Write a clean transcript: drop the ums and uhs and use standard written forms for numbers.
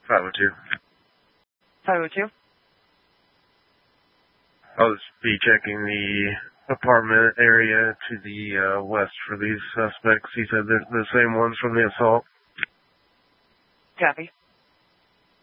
502. 502? I'll just be checking the apartment area to the west for these suspects. He said they're the same ones from the assault. Copy.